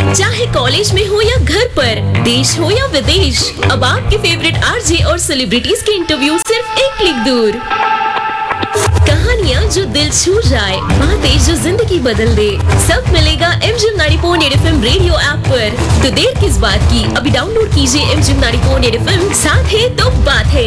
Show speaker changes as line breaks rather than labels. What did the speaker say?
चाहे कॉलेज में हो या घर पर, देश हो या विदेश, अब आपके फेवरेट आरजे और सेलिब्रिटीज के इंटरव्यू सिर्फ एक क्लिक दूर। कहानियाँ जो दिल छू जाए, बातें जो जिंदगी बदल दे, सब मिलेगा MGM 94.8 FM रेडियो ऐप पर। तो देर किस बात की, अभी डाउनलोड कीजिए MGM 94.8 FM, साथ है तो बात है।